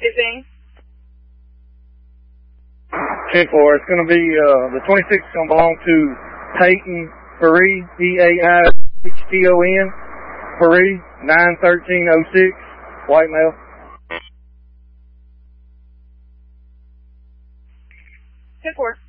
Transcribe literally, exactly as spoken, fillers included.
fifteen. ten four. It's going to be, uh, the twenty-six is going to belong to Peyton Paris, P A I H T O N, Paris, nine thirteen oh six, white male. ten four.